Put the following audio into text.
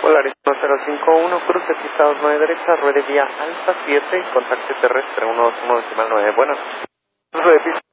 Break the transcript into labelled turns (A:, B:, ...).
A: Polaris 1051, cruce pista 29 derecha, ruede vía Alfa 7, contacto terrestre 121 decimal 9. Buenas. Cruce de pista